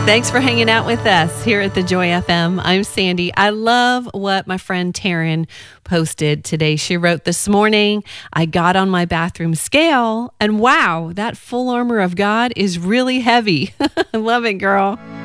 Thanks for hanging out with us here at the Joy FM. I'm Sandy. I love what my friend Taryn posted today. She wrote, "This morning, I got on my bathroom scale, and wow, that full armor of God is really heavy." I love it, girl.